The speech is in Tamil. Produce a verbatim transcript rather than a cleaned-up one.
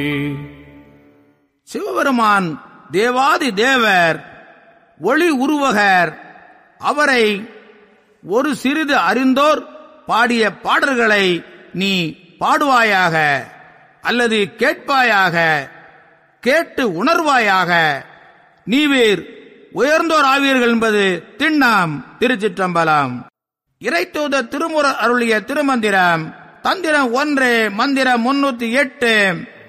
சிவபெருமான் தேவாதி தேவர், ஒளி உருவகர். அவரை ஒரு சிறிது அறிந்தோர் பாடிய பாடல்களை நீ பாடுவாயாக அல்லது கேட்பாயாக, கேட்டு உணர்வாயாக. நீவீர் உயர்ந்தோர் ஆவீர்கள் என்பது திண்ணம். திருச்சிற்றம்பலம். இறைத்தூத திருமுற அருளிய திருமந்திரம். தந்திரம் ஒன்று, மந்திரம் முன்னூத்தி எட்டு.